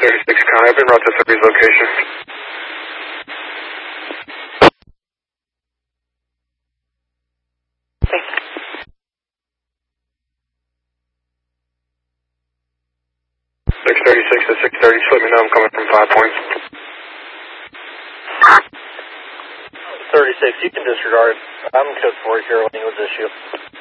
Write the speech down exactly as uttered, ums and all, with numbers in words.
thirty-six Con, I've been route to Thirty's location. six thirty-six to six thirty, just let me know I'm coming from five points. thirty-six, you can disregard. I'm code four, zero, English issue.